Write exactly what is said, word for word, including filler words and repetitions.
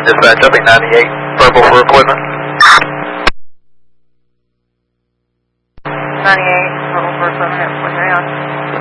Dispatch, upping ninety-eight, purple for equipment. ninety-eight, purple for equipment, what's going on?